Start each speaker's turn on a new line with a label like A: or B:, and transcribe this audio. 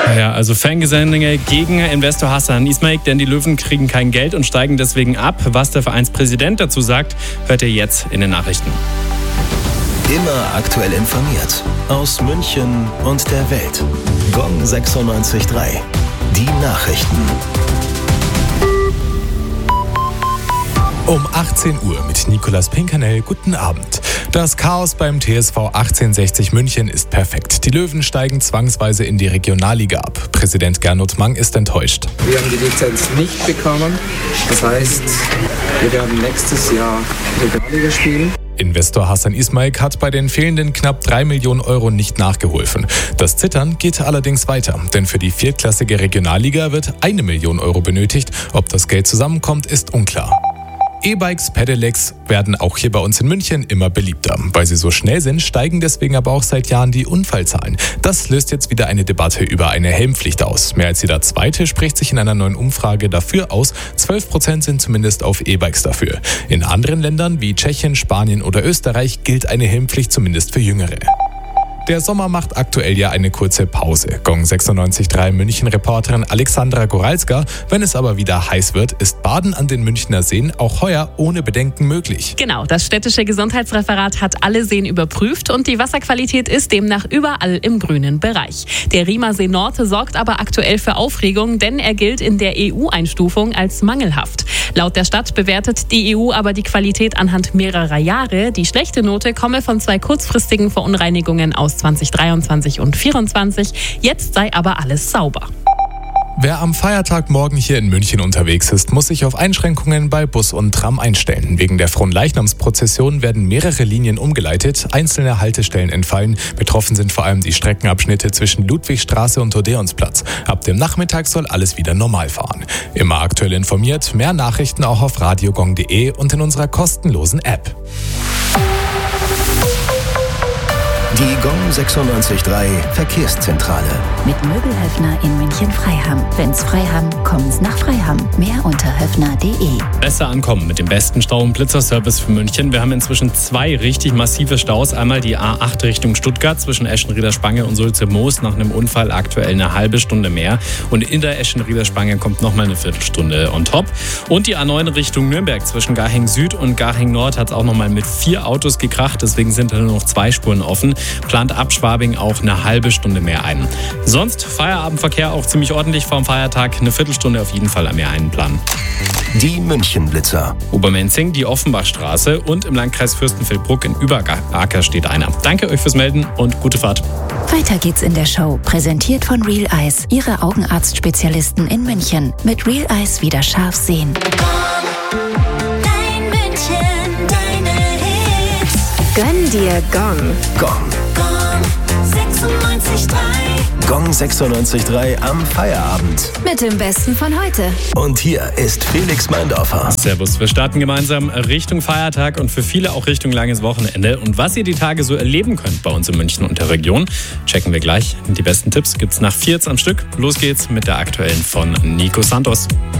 A: Ja, also Fangesänge gegen Investor Hassan Ismail, denn die Löwen kriegen kein Geld und steigen deswegen ab. Was der Vereinspräsident dazu sagt, hört ihr jetzt in den Nachrichten.
B: Immer aktuell informiert. Aus München und der Welt. Gong 96.3. Die Nachrichten.
C: Um 18 Uhr mit Nicolas Pinkernell. Guten Abend. Das Chaos beim TSV 1860 München ist perfekt. Die Löwen steigen zwangsweise in die Regionalliga ab. Präsident Gernot Mang ist enttäuscht.
D: Wir haben die Lizenz nicht bekommen. Das heißt, wir werden nächstes Jahr Regionalliga spielen.
C: Investor Hassan Ismail hat bei den fehlenden knapp 3 Millionen Euro nicht nachgeholfen. Das Zittern geht allerdings weiter, denn für die viertklassige Regionalliga wird 1 Million Euro benötigt. Ob das Geld zusammenkommt, ist unklar. E-Bikes, Pedelecs werden auch hier bei uns in München immer beliebter. Weil sie so schnell sind, steigen deswegen aber auch seit Jahren die Unfallzahlen. Das löst jetzt wieder eine Debatte über eine Helmpflicht aus. Mehr als jeder Zweite spricht sich in einer neuen Umfrage dafür aus. 12% sind zumindest auf E-Bikes dafür. In anderen Ländern wie Tschechien, Spanien oder Österreich gilt eine Helmpflicht zumindest für Jüngere. Der Sommer macht aktuell ja eine kurze Pause. Gong 96.3 München-Reporterin Alexandra Goralska. Wenn es aber wieder heiß wird, ist Baden an den Münchner Seen auch heuer ohne Bedenken möglich.
E: Genau, das städtische Gesundheitsreferat hat alle Seen überprüft und die Wasserqualität ist demnach überall im grünen Bereich. Der Riemer See Nord sorgt aber aktuell für Aufregung, denn er gilt in der EU-Einstufung als mangelhaft. Laut der Stadt bewertet die EU aber die Qualität anhand mehrerer Jahre. Die schlechte Note komme von 2 kurzfristigen Verunreinigungen aus 2023 und 2024. Jetzt sei aber alles sauber.
C: Wer am Feiertag morgen hier in München unterwegs ist, muss sich auf Einschränkungen bei Bus und Tram einstellen. Wegen der Fronleichnamsprozession werden mehrere Linien umgeleitet, einzelne Haltestellen entfallen. Betroffen sind vor allem die Streckenabschnitte zwischen Ludwigstraße und Odeonsplatz. Ab dem Nachmittag soll alles wieder normal fahren. Immer aktuell informiert, mehr Nachrichten auch auf radiogong.de und in unserer kostenlosen App.
B: Die Gong 96.3 Verkehrszentrale.
F: Mit Möbelhöfner in München-Freiham. Wenn's Freiham, kommen's nach Freiham. Mehr unter höfner.de.
A: Besser ankommen mit dem besten Stau- und Blitzerservice für München. Wir haben inzwischen 2 richtig massive Staus. Einmal die A8 Richtung Stuttgart zwischen Eschenrieder Spange und Sulze-Moos. Nach einem Unfall aktuell eine halbe Stunde mehr. Und in der Eschenrieder Spange kommt nochmal eine Viertelstunde on top. Und die A9 Richtung Nürnberg zwischen Garching Süd und Garching Nord hat es auch nochmal mit 4 Autos gekracht. Deswegen sind da nur noch 2 Spuren offen. Plant ab Schwabing auch eine halbe Stunde mehr ein. Sonst Feierabendverkehr auch ziemlich ordentlich vorm Feiertag. Eine Viertelstunde auf jeden Fall mehr einplanen.
B: Die München-Blitzer.
A: Obermenzing, die Offenbachstraße und im Landkreis Fürstenfeldbruck in Überaker steht einer. Danke euch fürs Melden und gute Fahrt.
F: Weiter geht's in der Show. Präsentiert von Real Eyes, Ihre Augenarztspezialisten in München. Mit Real Eyes wieder scharf sehen.
G: Dein München, deine Hits.
F: Gönn dir Gong.
B: Gong.
G: Gong 96.3.
B: Gong 96.3 am Feierabend.
F: Mit dem Besten von heute.
B: Und hier ist Felix Meindorfer.
A: Servus, wir starten gemeinsam Richtung Feiertag und für viele auch Richtung langes Wochenende. Und was ihr die Tage so erleben könnt bei uns in München und der Region, checken wir gleich. Die besten Tipps gibt's nach 4 am Stück. Los geht's mit der aktuellen von Nico Santos.